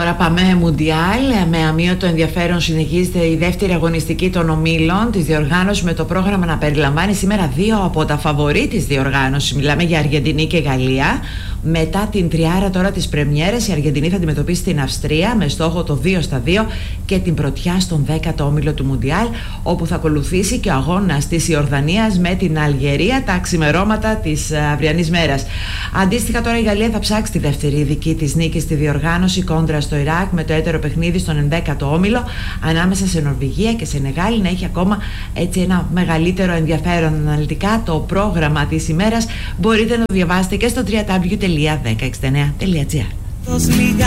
Τώρα πάμε Μουντιάλ. Με αμύωτο ενδιαφέρον συνεχίζεται η δεύτερη αγωνιστική των ομίλων της διοργάνωσης, με το πρόγραμμα να περιλαμβάνει σήμερα δύο από τα φαβορί της διοργάνωσης. Μιλάμε για Αργεντινή και Γαλλία. Μετά την τριάρα τώρα της πρεμιέρας, η Αργεντινή θα αντιμετωπίσει την Αυστρία με στόχο το 2-2 και την πρωτιά στον 10ο όμιλο του Μουντιάλ, όπου θα ακολουθήσει και ο αγώνας της Ιορδανίας με την Αλγερία τα ξημερώματα της αυριανής μέρας. Αντίστοιχα τώρα η Γαλλία θα ψάξει τη δεύτερη δική της νίκη στη διοργάνωση κόντρα στο Ιράκ, με το έτερο παιχνίδι στον 11ο όμιλο ανάμεσα σε Νορβηγία και Σενεγάλη να έχει ακόμα έτσι ένα μεγαλύτερο ενδιαφέρον. Αναλυτικά το πρόγραμμα της ημέρας μπορείτε να το διαβάσετε και στο www.1069.gr.